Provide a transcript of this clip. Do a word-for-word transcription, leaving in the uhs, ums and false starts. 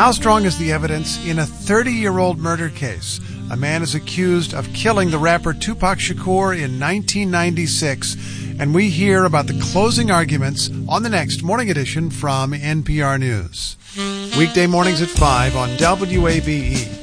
How strong is the evidence in a thirty-year-old murder case? A man is accused of killing the rapper Tupac Shakur in nineteen ninety-six, and we hear about the closing arguments on the next Morning Edition from N P R News. Weekday mornings at five on W A B E.